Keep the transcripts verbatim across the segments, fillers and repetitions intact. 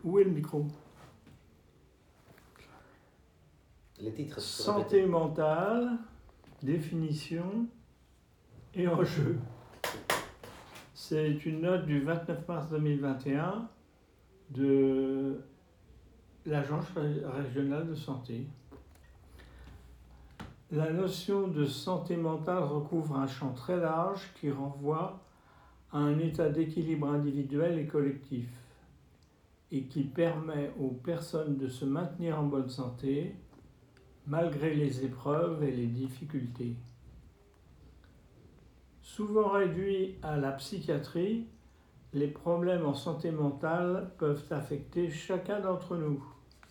Où est le micro? Les titres. Santé mentale, définition et enjeu. C'est une note du vingt-neuf mars deux mille vingt et un de l'Agence régionale de santé. La notion de santé mentale recouvre un champ très large qui renvoie à un état d'équilibre individuel et collectif et qui permet aux personnes de se maintenir en bonne santé malgré les épreuves et les difficultés. Souvent réduits à la psychiatrie, les problèmes en santé mentale peuvent affecter chacun d'entre nous.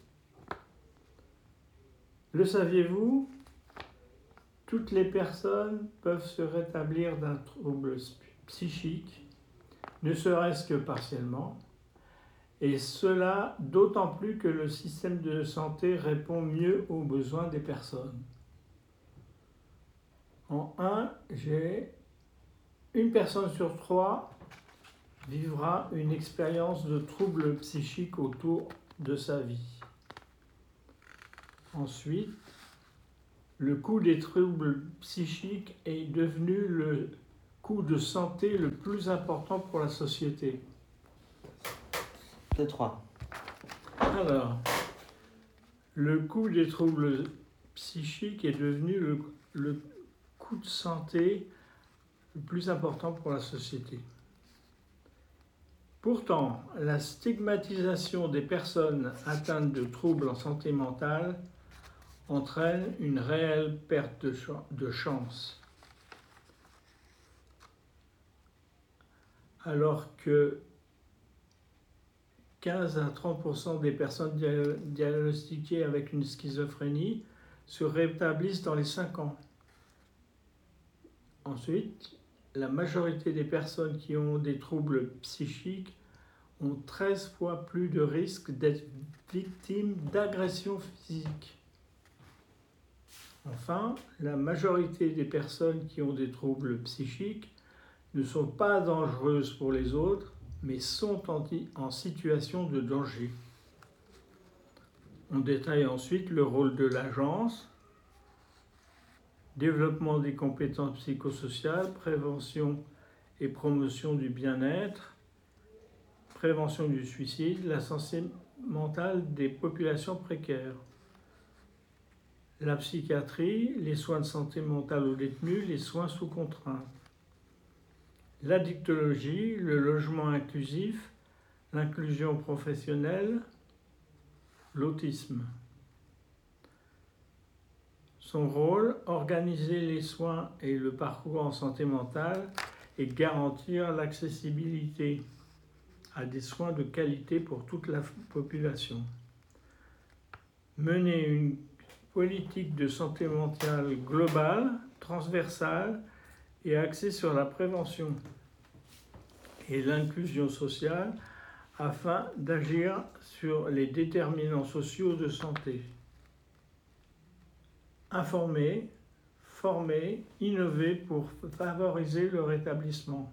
Le saviez-vous ? Toutes les personnes peuvent se rétablir d'un trouble psychique, ne serait-ce que partiellement, et cela d'autant plus que le système de santé répond mieux aux besoins des personnes. En un, j'ai une personne sur trois vivra une expérience de trouble psychique autour de sa vie. Ensuite, le coût des troubles psychiques est devenu le coût de santé le plus important pour la société. deux trois. Alors, le coût des troubles psychiques est devenu le, le coût de santé le plus important pour la société. Pourtant, la stigmatisation des personnes atteintes de troubles en santé mentale entraîne une réelle perte de, ch- de chance. Alors que quinze à trente pour cent des personnes dia- diagnostiquées avec une schizophrénie se rétablissent dans les cinq ans. Ensuite, la majorité des personnes qui ont des troubles psychiques ont treize fois plus de risques d'être victimes d'agressions physiques. Enfin, la majorité des personnes qui ont des troubles psychiques ne sont pas dangereuses pour les autres, mais sont en, en situation de danger. On détaille ensuite le rôle de l'agence, développement des compétences psychosociales, prévention et promotion du bien-être, prévention du suicide, la santé mentale des populations précaires. La psychiatrie, les soins de santé mentale aux détenus, les soins sous contrainte. L'addictologie, le logement inclusif, l'inclusion professionnelle, l'autisme. Son rôle, organiser les soins et le parcours en santé mentale et garantir l'accessibilité à des soins de qualité pour toute la population. Mener une politique de santé mentale globale, transversale et axée sur la prévention et l'inclusion sociale afin d'agir sur les déterminants sociaux de santé. Informer, former, innover pour favoriser le rétablissement.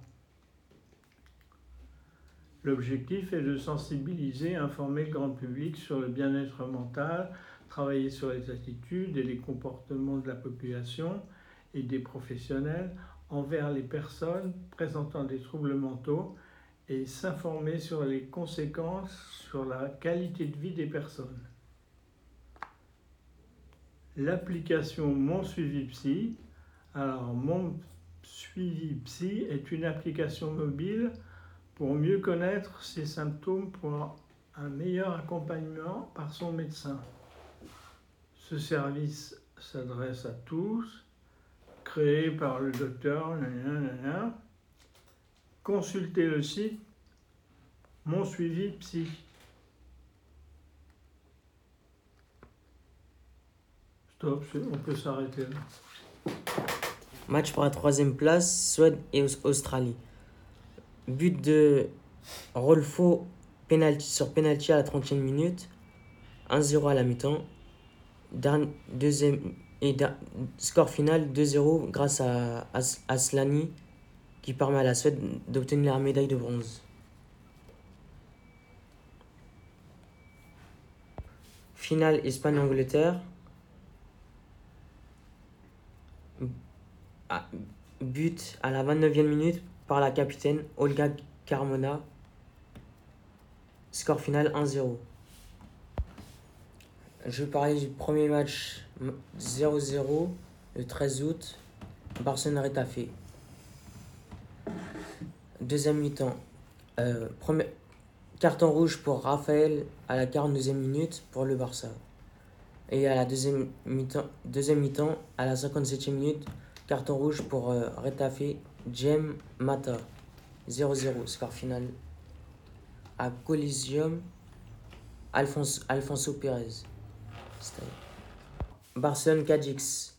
L'objectif est de sensibiliser, informer le grand public sur le bien-être mental, travailler sur les attitudes et les comportements de la population et des professionnels envers les personnes présentant des troubles mentaux et s'informer sur les conséquences sur la qualité de vie des personnes. L'application Mon Suivi Psy. Alors, Mon Suivi Psy est une application mobile pour mieux connaître ses symptômes pour un meilleur accompagnement par son médecin. Ce service s'adresse à tous, créé par le docteur. Nanana. Consultez le site Mon Suivi Psy. Stop, on peut s'arrêter là. Match pour la troisième place, Suède et Australie. But de Rolfo penalty, sur penalty à la trentième minute, un zéro à la mi-temps. Dernier, deuxième, et da, score final deux zéro grâce à As, Aslani qui permet à la Suède d'obtenir la médaille de bronze. finale Espagne-Angleterre. Ah, but à la vingt-neuvième minute par la capitaine Olga Carmona. Score final un zéro. Je vais parler du premier match zéro zéro le treize août. Barcelone-Retafe. Deuxième mi-temps. Euh, premier... Carton rouge pour Raphaël à la quarante-deuxième minute pour le Barça. Et à la deuxième mi-temps, deuxième mi-temps à la cinquante-septième minute, carton rouge pour euh, Retafe, Jem Mata. zéro zéro. Score final à Coliseum, Alfonso, Alfonso Pérez. Barcelone-Cadix.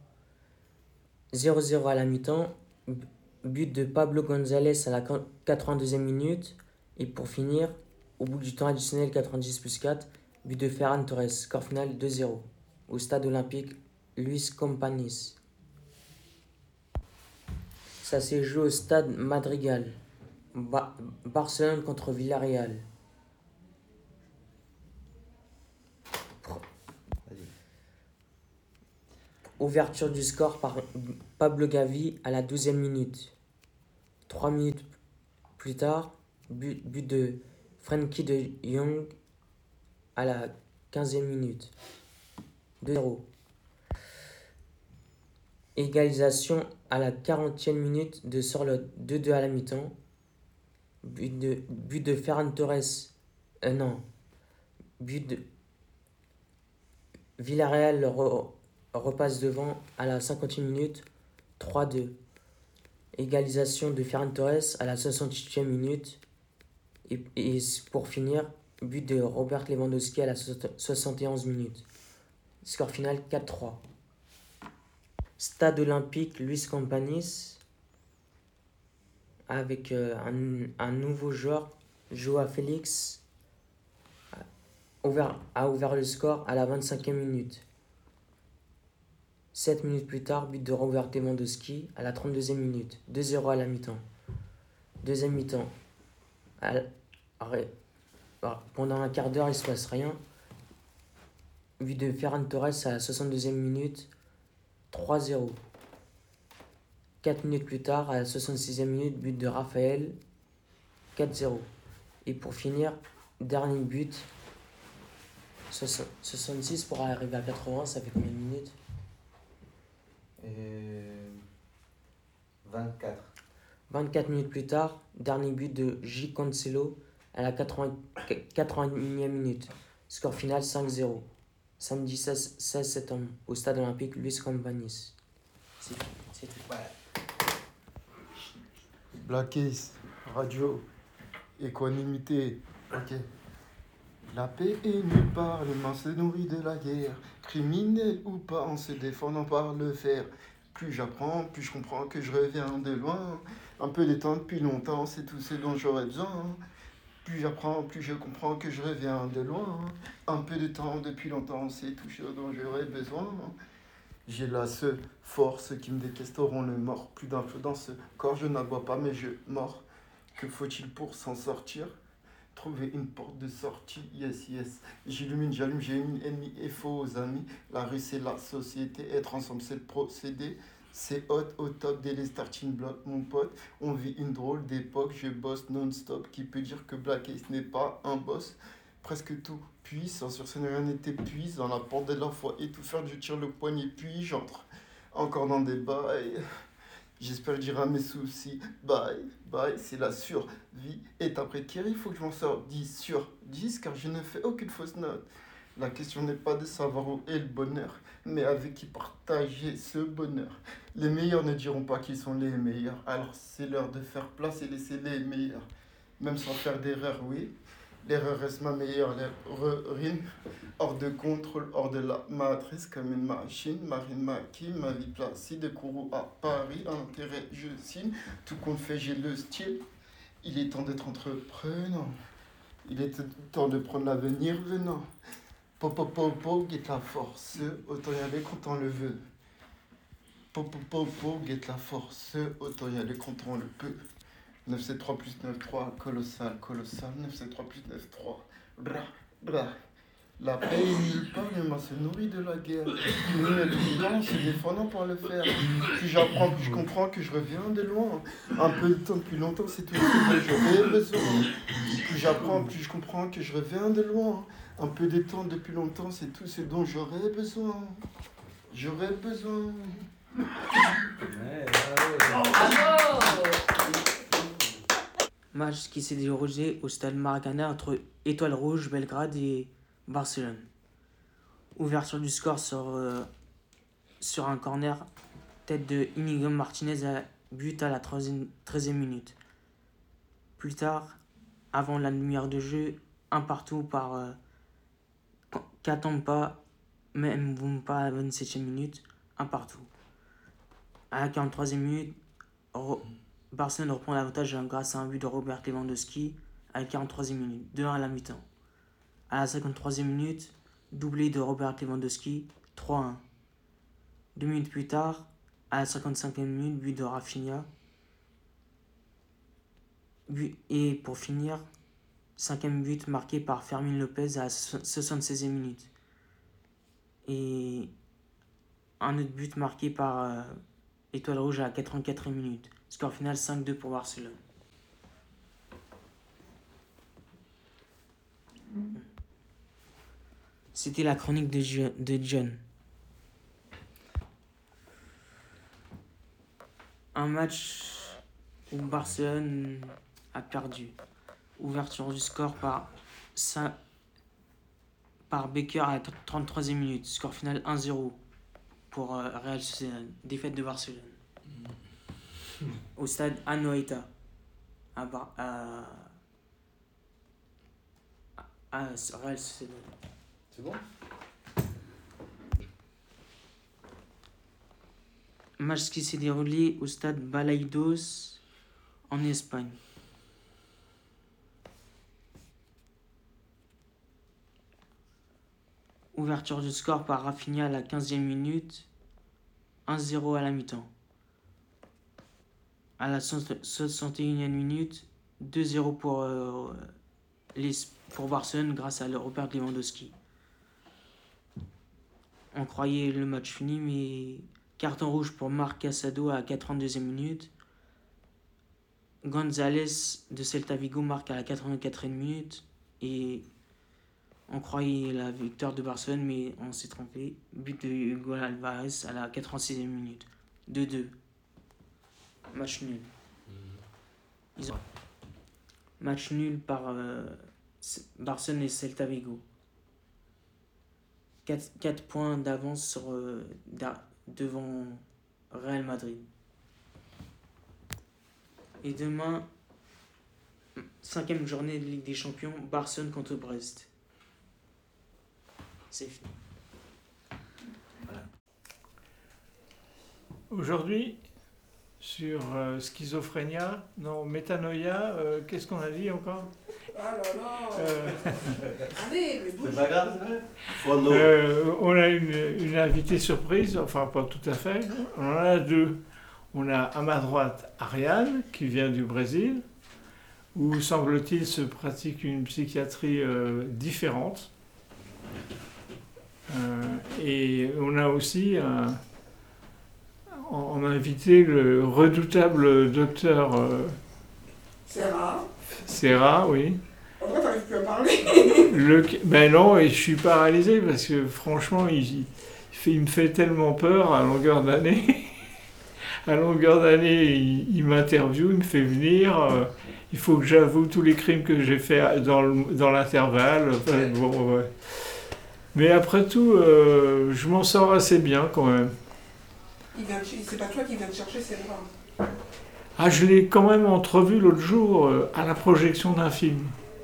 zéro zéro à la mi-temps. But de Pablo González à la quatre-vingt-deuxième minute. Et pour finir, au bout du temps additionnel quatre-vingt-dix plus quatre, but de Ferran Torres. Score final deux zéro. Au stade olympique Luis Companys. Ça s'est joué au stade Madrigal. Ba- Barcelone contre Villarreal. Vas-y. Ouverture du score par Pablo Gavi à la douzième minute. Trois minutes plus tard, but, but de Frenkie de Jong à la quinzième minute. deux zéro. Égalisation à la quarantième minute de Sorloth. deux deux à la mi-temps. But de, but de Ferran Torres. Euh, non. But de Villarreal re, repasse devant à la cinquantième minute. trois deux. Égalisation de Ferran Torres à la soixante-huitième minute. Et, et pour finir, but de Robert Lewandowski à la soixante et onzième minute. Score final quatre trois. Stade olympique Luis Companys avec euh, un, un nouveau joueur, Joao Félix, a ouvert, a ouvert le score à la vingt-cinquième minute. sept minutes plus tard, but de Robert Lewandowski à la trente-deuxième minute. deux zéro à la mi-temps. Deuxième mi-temps. À, à, pendant un quart d'heure, il ne se passe rien. But de Ferran Torres à la soixante-deuxième minute. trois zéro. quatre minutes plus tard, à la soixante-sixième minute, but de Raphaël. quatre zéro. Et pour finir, dernier but. soixante-six pour arriver à quatre-vingts, ça fait combien de minutes? Et vingt-quatre. vingt-quatre minutes plus tard, dernier but de J. Cancelo à la quatre-vingt-unième minute. Score final cinq zéro. Samedi seize septembre, au stade olympique Luis Companys. C'est tout. C'est tout. Voilà. Black Ace, radio, équanimité, ok. La paix est nulle part, l'humain se nourrit de la guerre. Criminel ou pas, en se défendant par le fer. Plus j'apprends, plus je comprends que je reviens de loin. Un peu de temps depuis longtemps, c'est tout ce dont j'aurais besoin. Plus j'apprends, plus je comprends que je reviens de loin. Un peu de temps depuis longtemps, c'est tout ce dont j'aurais besoin. J'ai la seule force qui me déquesteront le mort. Plus d'un feu dans ce corps, je n'aboie pas, mais je mords. Que faut-il pour s'en sortir? Trouver une porte de sortie, yes, yes. J'illumine, j'allume, j'ai une ennemie et faux amis. La rue, c'est la société. Être ensemble, c'est le procédé. C'est hot, au top dès les starting blocks, mon pote. On vit une drôle d'époque, je bosse non-stop. Qui peut dire que Black Ace n'est pas un boss? Presque tout puissant, sur scène rien n'est épuisant. La porte de la foi étouffante, je tire le poignet puis j'entre encore dans des bails. J'espère dire à mes soucis, bye, bye, c'est la survie. Et après précaire, il faut que je m'en sorte dix sur dix car je ne fais aucune fausse note. La question n'est pas de savoir où est le bonheur, mais avec qui partager ce bonheur. Les meilleurs ne diront pas qu'ils sont les meilleurs, alors c'est l'heure de faire place et laisser les meilleurs. Même sans faire d'erreur, oui. L'erreur reste ma meilleure rime, hors de contrôle, hors de la matrice, comme une machine, Marine Maki, ma vie placide, Kourou à Paris, intérêt, je signe, tout compte fait, j'ai le style. Il est temps d'être entreprenant, il est temps de prendre l'avenir venant. Popo popo, guette la force, autant y aller quand on le veut. Popo popo, guette la force, autant y aller quand on le peut. neuf sept trois plus neuf trois, colossal, colossal, neuf sept trois plus neuf trois, bra, bra. La paix est nulle part, mais moi se nourrit de la guerre. Criminel prudent, se défendant par le fer. Plus j'apprends, plus je comprends que je reviens de loin. Un peu de temps depuis longtemps, c'est tout ce dont j'aurais besoin. Plus j'apprends, plus je comprends que je reviens de loin. Un peu de temps depuis longtemps, c'est tout ce dont j'aurais besoin. J'aurais besoin. Ouais, bravo. Match qui s'est déroulé au stade Maracanã entre Étoile Rouge, Belgrade et Barcelone. Ouverture du score sur, euh, sur un corner, tête de Inigo Martinez à but à la treizième minute. Plus tard, avant la demi-heure de jeu, un partout par euh, Katampa, même Vumpa à la vingt-septième minute, un partout. À la quarante-troisième minute, Ro- Barcelone reprend l'avantage grâce à un but de Robert Lewandowski à la quarante-troisième minute, deux un à la mi-temps. À la cinquante-troisième minute, doublé de Robert Lewandowski, trois un. Deux minutes plus tard, à la cinquante-cinquième minute, but de Rafinha. But- Et pour finir, cinquième but marqué par Fermín López à la soixante-seizième minute. Et un autre but marqué par euh, Étoile Rouge à la quatre-vingt-quatrième minute. Score final cinq deux pour Barcelone. C'était la chronique de, Jo- de John. Un match où Barcelone a perdu. Ouverture du score par, Sa- par Becker à la trente-troisième minute. Score final un zéro pour euh, Real Sociedad. Défaite de Barcelone. Au stade Anoeta. À, Bar- à, à Real Sociedad. C'est bon? Match qui s'est déroulé au stade Balaidos en Espagne. Ouverture du score par Rafinha à la quinzième minute, un zéro à la mi-temps. À la soixante et unième minute, deux zéro pour, euh, les, pour Barcelone grâce à Robert Lewandowski. On croyait le match fini, mais carton rouge pour Marc Casado à la quatre-vingt-deuxième minute. González de Celta Vigo marque à la quatre-vingt-quatrième minute. Et on croyait la victoire de Barcelone, mais on s'est trompé. But de Hugo Alvarez à la quatre-vingt-sixième minute. deux deux. Match nul. Ils ont... Match nul par euh, Barcelone et Celta Vigo. quatre points d'avance sur, euh, devant Real Madrid. Et demain, cinquième journée de Ligue des Champions, Barcelone contre Brest. C'est fini. Aujourd'hui, sur euh, schizophrénia, non, métanoïa, euh, qu'est-ce qu'on a dit encore? Ah là là Euh, Allez, mais bouge. C'est pas grave, c'est vrai? Fourneau. euh, On a une, une invitée surprise, enfin pas tout à fait, on en a deux. On a à ma droite Ariane, qui vient du Brésil, où semble-t-il se pratique une psychiatrie euh, différente. Euh, et on a aussi un, on a invité le redoutable docteur euh, C'est rare. Serra, oui. Pourquoi t'arrives plus à parler? Le, ben non, et je suis paralysé parce que franchement, il, il, fait, il me fait tellement peur à longueur d'année. À longueur d'année, il, il m'interviewe, il me fait venir. Euh, il faut que j'avoue tous les crimes que j'ai faits dans, le, dans l'intervalle. Enfin, bon, ouais. Mais après tout, euh, je m'en sors assez bien quand même. Il vient de... C'est pas toi qui viens de chercher, c'est moi. Ah, je l'ai quand même entrevu l'autre jour euh, à la projection d'un film.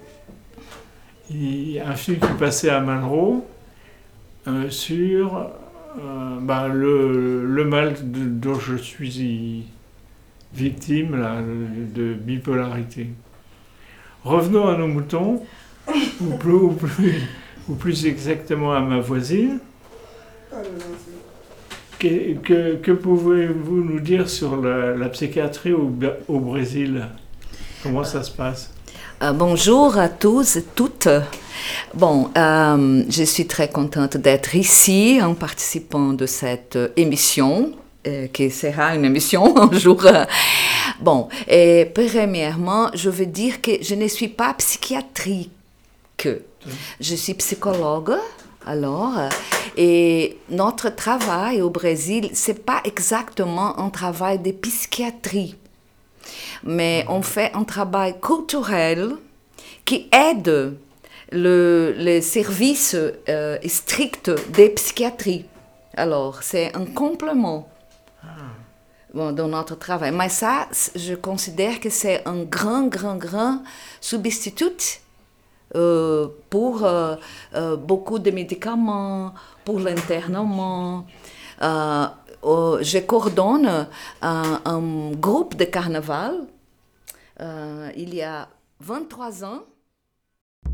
Il, un film qui passait à Malraux euh, sur euh, bah, le, le mal de, dont je suis victime là, de, de bipolarité. Revenons à nos moutons, ou plus, ou plus, ou plus exactement à ma voisine. Ah là là, c'est... Que, que, que pouvez-vous nous dire sur la, la psychiatrie au, au Brésil? Comment ça se passe? Euh, bonjour à tous et toutes. Bon, euh, je suis très contente d'être ici en participant de cette émission, euh, qui sera une émission un jour. Euh, bon, et premièrement, je veux dire que je ne suis pas psychiatrique. Je suis psychologue. Alors, et notre travail au Brésil, c'est pas exactement un travail de psychiatrie, mais on fait un travail culturel qui aide le, le service euh, strict de psychiatrie. Alors, c'est un complément bon, de notre travail. Mais ça, je considère que c'est un grand, grand, grand substitut Euh, pour euh, euh, beaucoup de médicaments, pour l'internement. Euh, euh, je coordonne un, un groupe de carnaval euh, il y a vingt-trois ans.